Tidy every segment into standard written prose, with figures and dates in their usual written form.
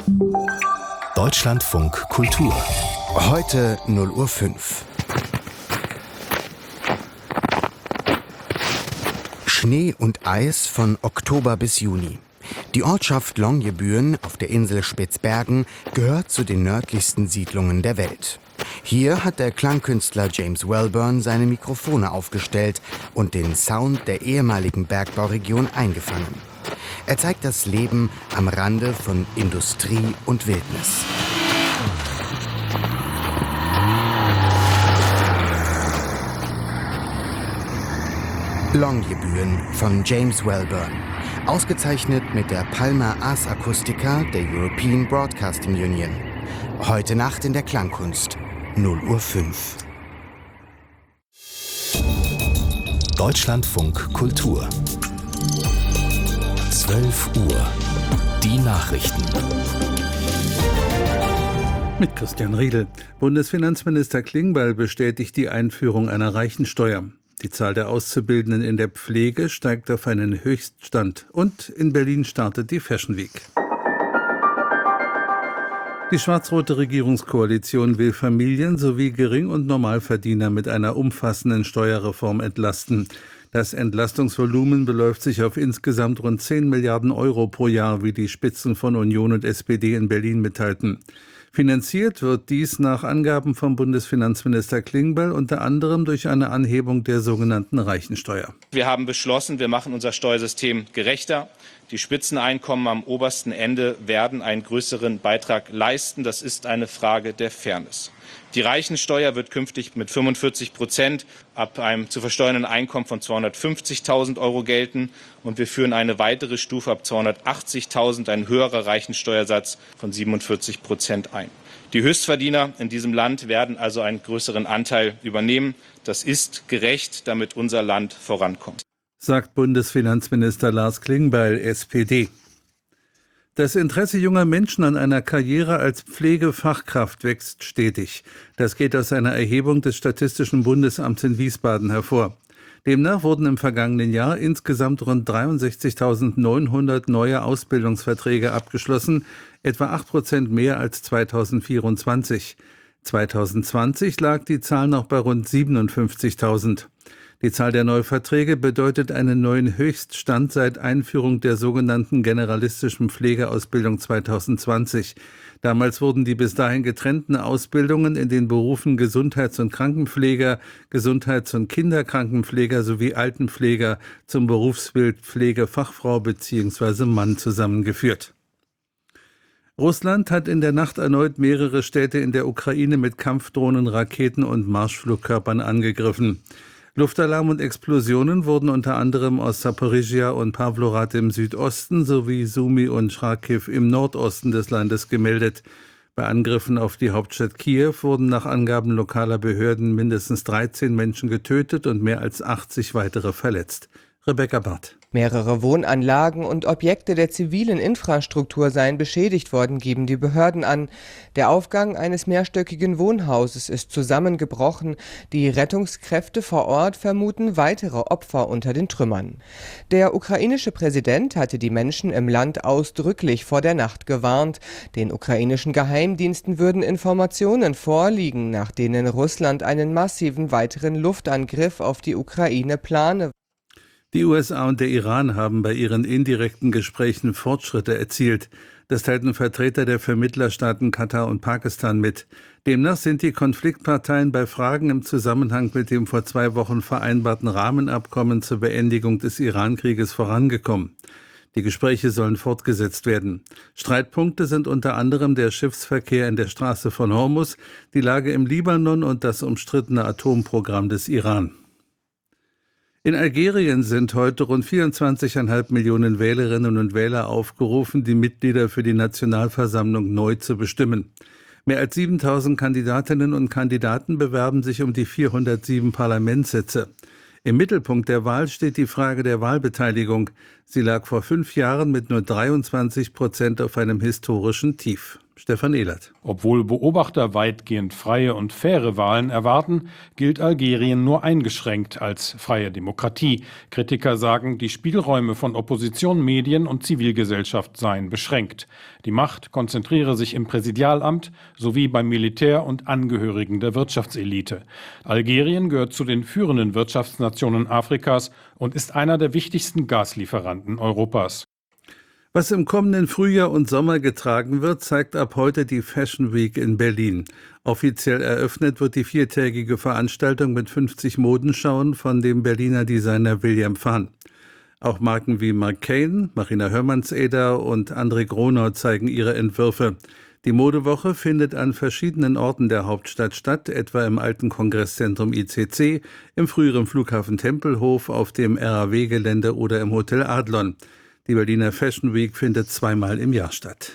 Deutschlandfunk Kultur. Heute 0:05 Uhr. Schnee und Eis von Oktober bis Juni. Die Ortschaft Longyearbyen auf der Insel Spitzbergen gehört zu den nördlichsten Siedlungen der Welt. Hier hat der Klangkünstler James Wellburn seine Mikrofone aufgestellt und den Sound der ehemaligen Bergbauregion eingefangen. Er zeigt das Leben am Rande von Industrie und Wildnis. Longyearbyen von James Wellburn. Ausgezeichnet mit der Palma Ars Acustica der European Broadcasting Union. Heute Nacht in der Klangkunst. 0:05 Uhr. Deutschlandfunk Kultur. 12 Uhr. Die Nachrichten. Mit Christian Riedel. Bundesfinanzminister Klingbeil bestätigt die Einführung einer Reichensteuer. Die Zahl der Auszubildenden in der Pflege steigt auf einen Höchststand. Und in Berlin startet die Fashion Week. Die schwarz-rote Regierungskoalition will Familien sowie Gering- und Normalverdiener mit einer umfassenden Steuerreform entlasten. Das Entlastungsvolumen beläuft sich auf insgesamt rund 10 Milliarden Euro pro Jahr, wie die Spitzen von Union und SPD in Berlin mitteilten. Finanziert wird dies nach Angaben vom Bundesfinanzminister Klingbeil unter anderem durch eine Anhebung der sogenannten Reichensteuer. Wir haben beschlossen, wir machen unser Steuersystem gerechter. Die Spitzeneinkommen am obersten Ende werden einen größeren Beitrag leisten. Das ist eine Frage der Fairness. Die Reichensteuer wird künftig mit 45% ab einem zu versteuernden Einkommen von 250.000 Euro gelten. Und wir führen eine weitere Stufe ab 280.000, ein höherer Reichensteuersatz von 47% ein. Die Höchstverdiener in diesem Land werden also einen größeren Anteil übernehmen. Das ist gerecht, damit unser Land vorankommt, sagt Bundesfinanzminister Lars Klingbeil, SPD. Das Interesse junger Menschen an einer Karriere als Pflegefachkraft wächst stetig. Das geht aus einer Erhebung des Statistischen Bundesamts in Wiesbaden hervor. Demnach wurden im vergangenen Jahr insgesamt rund 63.900 neue Ausbildungsverträge abgeschlossen, etwa 8% mehr als 2024. 2020 lag die Zahl noch bei rund 57.000. Die Zahl der Neuverträge bedeutet einen neuen Höchststand seit Einführung der sogenannten generalistischen Pflegeausbildung 2020. Damals wurden die bis dahin getrennten Ausbildungen in den Berufen Gesundheits- und Krankenpfleger, Gesundheits- und Kinderkrankenpfleger sowie Altenpfleger zum Berufsbild Pflegefachfrau bzw. Mann zusammengeführt. Russland hat in der Nacht erneut mehrere Städte in der Ukraine mit Kampfdrohnen, Raketen und Marschflugkörpern angegriffen. Luftalarm und Explosionen wurden unter anderem aus Saporizhia und Pawlowrad im Südosten sowie Sumy und Charkiw im Nordosten des Landes gemeldet. Bei Angriffen auf die Hauptstadt Kiew wurden nach Angaben lokaler Behörden mindestens 13 Menschen getötet und mehr als 80 weitere verletzt. Rebecca Barth. Mehrere Wohnanlagen und Objekte der zivilen Infrastruktur seien beschädigt worden, geben die Behörden an. Der Aufgang eines mehrstöckigen Wohnhauses ist zusammengebrochen. Die Rettungskräfte vor Ort vermuten weitere Opfer unter den Trümmern. Der ukrainische Präsident hatte die Menschen im Land ausdrücklich vor der Nacht gewarnt. Den ukrainischen Geheimdiensten würden Informationen vorliegen, nach denen Russland einen massiven weiteren Luftangriff auf die Ukraine plane. Die USA und der Iran haben bei ihren indirekten Gesprächen Fortschritte erzielt. Das teilten Vertreter der Vermittlerstaaten Katar und Pakistan mit. Demnach sind die Konfliktparteien bei Fragen im Zusammenhang mit dem vor 2 Wochen vereinbarten Rahmenabkommen zur Beendigung des Iran-Krieges vorangekommen. Die Gespräche sollen fortgesetzt werden. Streitpunkte sind unter anderem der Schiffsverkehr in der Straße von Hormuz, die Lage im Libanon und das umstrittene Atomprogramm des Iran. In Algerien sind heute rund 24,5 Millionen Wählerinnen und Wähler aufgerufen, die Mitglieder für die Nationalversammlung neu zu bestimmen. Mehr als 7.000 Kandidatinnen und Kandidaten bewerben sich um die 407 Parlamentssitze. Im Mittelpunkt der Wahl steht die Frage der Wahlbeteiligung. Sie lag vor 5 Jahren mit nur 23% auf einem historischen Tief. Stefan Ehlert. Obwohl Beobachter weitgehend freie und faire Wahlen erwarten, gilt Algerien nur eingeschränkt als freie Demokratie. Kritiker sagen, die Spielräume von Opposition, Medien und Zivilgesellschaft seien beschränkt. Die Macht konzentriere sich im Präsidialamt sowie beim Militär und Angehörigen der Wirtschaftselite. Algerien gehört zu den führenden Wirtschaftsnationen Afrikas und ist einer der wichtigsten Gaslieferanten Europas. Was im kommenden Frühjahr und Sommer getragen wird, zeigt ab heute die Fashion Week in Berlin. Offiziell eröffnet wird die 4-tägige Veranstaltung mit 50 Modenschauen von dem Berliner Designer William Phan. Auch Marken wie Marc Cain, Marina Hörmannseder und André Gronau zeigen ihre Entwürfe. Die Modewoche findet an verschiedenen Orten der Hauptstadt statt, etwa im alten Kongresszentrum ICC, im früheren Flughafen Tempelhof, auf dem RAW-Gelände oder im Hotel Adlon. Die Berliner Fashion Week findet zweimal im Jahr statt.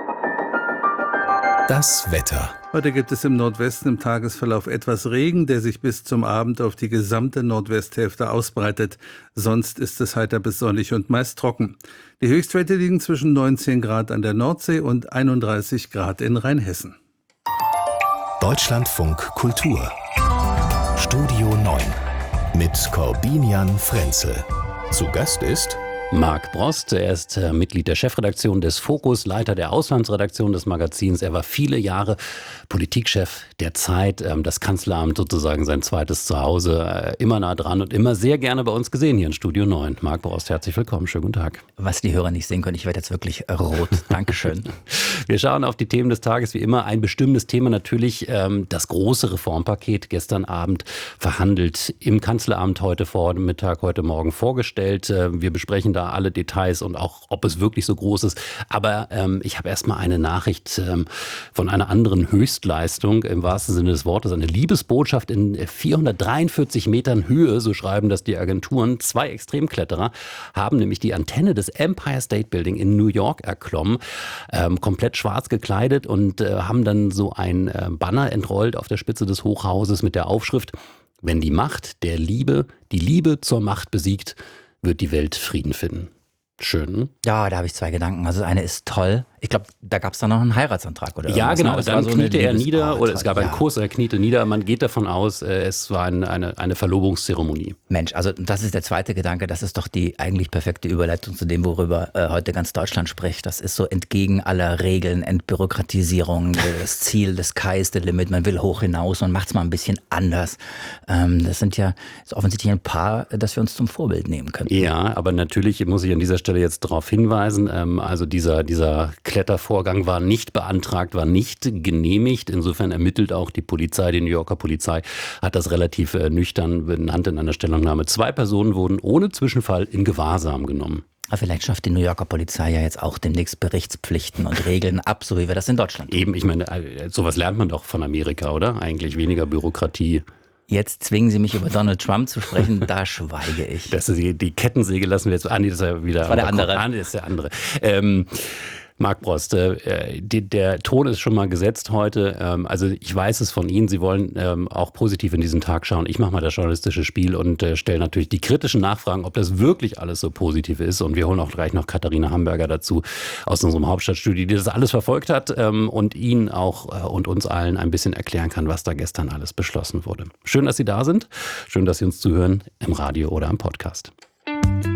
Das Wetter. Heute gibt es im Nordwesten im Tagesverlauf etwas Regen, der sich bis zum Abend auf die gesamte Nordwesthälfte ausbreitet. Sonst ist es heiter bis sonnig und meist trocken. Die Höchstwerte liegen zwischen 19 Grad an der Nordsee und 31 Grad in Rheinhessen. Deutschlandfunk Kultur. Studio 9 mit Corbinian Frenzel. Zu Gast ist Marc Brost, er ist Mitglied der Chefredaktion des Focus, Leiter der Auslandsredaktion des Magazins. Er war viele Jahre Politikchef der Zeit, das Kanzleramt sozusagen sein zweites Zuhause, immer nah dran und immer sehr gerne bei uns gesehen hier in Studio 9. Marc Brost, herzlich willkommen, schönen guten Tag. Was die Hörer nicht sehen können, ich werde jetzt wirklich rot. Dankeschön. Wir schauen auf die Themen des Tages, wie immer ein bestimmendes Thema natürlich, das große Reformpaket gestern Abend verhandelt im Kanzleramt heute Vormittag, heute Morgen vorgestellt. Wir besprechen da alle Details und auch, ob es wirklich so groß ist. Aber ich habe erstmal eine Nachricht von einer anderen Höchstleistung, im wahrsten Sinne des Wortes, eine Liebesbotschaft in 443 Metern Höhe, so schreiben das die Agenturen. 2 Extremkletterer haben nämlich die Antenne des Empire State Building in New York erklommen, komplett schwarz gekleidet und haben dann so ein Banner entrollt auf der Spitze des Hochhauses mit der Aufschrift: Wenn die Macht der Liebe die Liebe zur Macht besiegt, wird die Welt Frieden finden. Schön, ne? Ja, da habe ich 2 Gedanken. Also das eine ist toll. Ich glaube, da gab es dann noch einen Heiratsantrag oder ja, genau. Ne? Dann kniete er nieder oder es gab einen ja. Kuss, er kniete nieder. Man geht davon aus, es war eine Verlobungszeremonie. Mensch, also das ist der zweite Gedanke. Das ist doch die eigentlich perfekte Überleitung zu dem, worüber heute ganz Deutschland spricht. Das ist so entgegen aller Regeln, Entbürokratisierung, das Ziel des Sky is the limit. Man will hoch hinaus und macht es mal ein bisschen anders. Das sind ja offensichtlich ein Paar, das wir uns zum Vorbild nehmen können. Ja, aber natürlich muss ich an dieser Stelle jetzt darauf hinweisen, also dieser Klettervorgang war nicht beantragt, war nicht genehmigt. Insofern ermittelt auch die Polizei, die New Yorker Polizei hat das relativ nüchtern benannt in einer Stellungnahme. 2 Personen wurden ohne Zwischenfall in Gewahrsam genommen. Aber vielleicht schafft die New Yorker Polizei ja jetzt auch demnächst Berichtspflichten und Regeln ab, so wie wir das in Deutschland tun. Eben, ich meine, sowas lernt man doch von Amerika, oder? Eigentlich weniger Bürokratie. Jetzt zwingen Sie mich über Donald Trump zu sprechen, da schweige ich. Das ist die Kettensäge lassen wir jetzt. Nee, das ist ja wieder. Das war der andere. Das ist der andere. Marc Brost, der Ton ist schon mal gesetzt heute. Also ich weiß es von Ihnen, Sie wollen auch positiv in diesen Tag schauen. Ich mache mal das journalistische Spiel und stelle natürlich die kritischen Nachfragen, ob das wirklich alles so positiv ist. Und wir holen auch gleich noch Katharina Hamburger dazu aus unserem Hauptstadtstudio, die das alles verfolgt hat und Ihnen auch und uns allen ein bisschen erklären kann, was da gestern alles beschlossen wurde. Schön, dass Sie da sind. Schön, dass Sie uns zuhören im Radio oder im Podcast.